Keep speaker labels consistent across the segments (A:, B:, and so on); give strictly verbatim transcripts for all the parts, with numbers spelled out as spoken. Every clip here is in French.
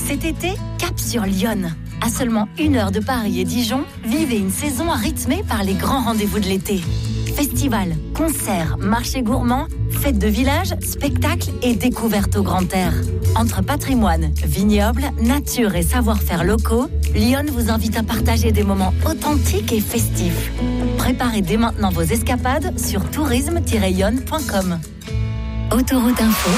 A: Cet été, cap sur Lyon. À seulement une heure de Paris et Dijon, vivez une saison rythmée par les grands rendez-vous de l'été. Festivals, concerts, marchés gourmands, fêtes de village, spectacles et découvertes au grand air. Entre patrimoine, vignobles, nature et savoir-faire locaux, Lyon vous invite à partager des moments authentiques et festifs. Préparez dès maintenant vos escapades sur tourisme tiret lyon point com. Autoroute Info.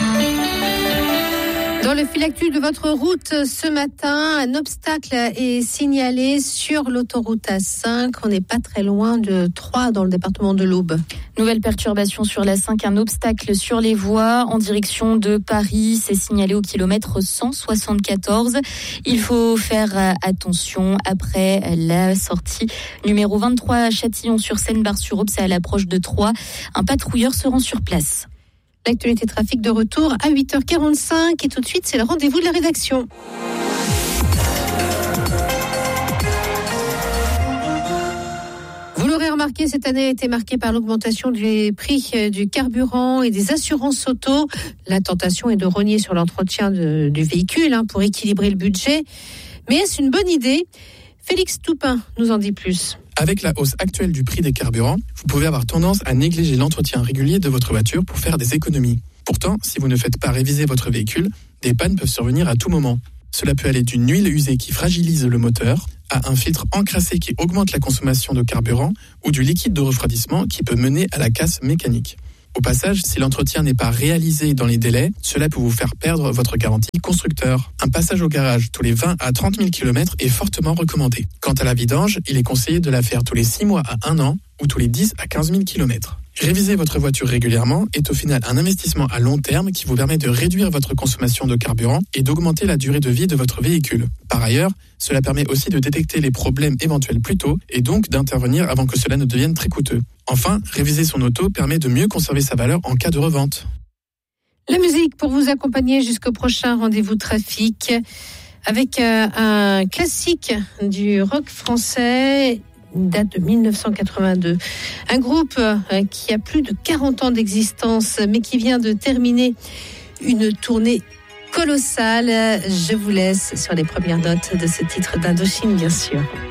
B: Dans le fil actu de votre route ce matin, un obstacle est signalé sur l'autoroute A cinq. On n'est pas très loin de Troyes dans le département de l'Aube.
C: Nouvelle perturbation sur l'A cinq, un obstacle sur les voies en direction de Paris. C'est signalé au kilomètre cent soixante-quatorze. Il faut faire attention après la sortie numéro vingt-trois à Châtillon-sur-Seine-Bar-sur-Aube. C'est à l'approche de Troyes. Un patrouilleur se rend sur place.
B: L'actualité trafic de retour à huit heures quarante-cinq et tout de suite, c'est le rendez-vous de la rédaction. Vous l'aurez remarqué, cette année a été marquée par l'augmentation des prix du carburant et des assurances auto. La tentation est de rogner sur l'entretien de, du véhicule hein, pour équilibrer le budget. Mais est-ce une bonne idée ? Félix Toupin nous en dit plus.
D: Avec la hausse actuelle du prix des carburants, vous pouvez avoir tendance à négliger l'entretien régulier de votre voiture pour faire des économies. Pourtant, si vous ne faites pas réviser votre véhicule, des pannes peuvent survenir à tout moment. Cela peut aller d'une huile usée qui fragilise le moteur, à un filtre encrassé qui augmente la consommation de carburant, ou du liquide de refroidissement qui peut mener à la casse mécanique. Au passage, si l'entretien n'est pas réalisé dans les délais, cela peut vous faire perdre votre garantie constructeur. Un passage au garage tous les vingt à trente mille kilomètres est fortement recommandé. Quant à la vidange, il est conseillé de la faire tous les six mois à un an ou tous les dix à quinze mille kilomètres. Réviser votre voiture régulièrement est au final un investissement à long terme qui vous permet de réduire votre consommation de carburant et d'augmenter la durée de vie de votre véhicule. Par ailleurs, cela permet aussi de détecter les problèmes éventuels plus tôt et donc d'intervenir avant que cela ne devienne très coûteux. Enfin, réviser son auto permet de mieux conserver sa valeur en cas de revente.
B: La musique pour vous accompagner jusqu'au prochain rendez-vous trafic avec euh, un classique du rock français, date de dix-neuf cent quatre-vingt-deux. Un groupe euh, qui a plus de quarante ans d'existence mais qui vient de terminer une tournée colossale. Je vous laisse sur les premières notes de ce titre d'Indochine, bien sûr.